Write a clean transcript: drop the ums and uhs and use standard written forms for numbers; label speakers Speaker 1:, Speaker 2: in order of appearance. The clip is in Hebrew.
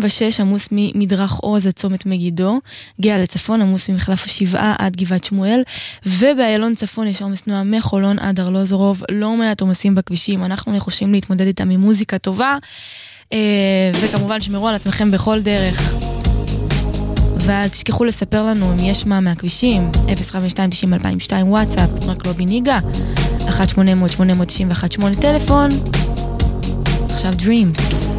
Speaker 1: 36 עמוס ממדרך עוז עד צומת מגידו, גאה לצפון עמוס ממחלף השבעה עד גבעת שמואל, ובאיילון צפון יש עומס תנועה מחולון עד ארלוזורוב, לא מעט עומסים בכבישים, אנחנו נחושים להתמודד איתם עם מוזיקה טובה, וכמובן שמרו על עצמכם בכל דרך. ואל תשכחו לספר לנו אם יש מה מהכבישים, 052-90-2002 וואטסאפ, רק לא בניגה, 1-800-891-8 טלפון. עכשיו Dreams.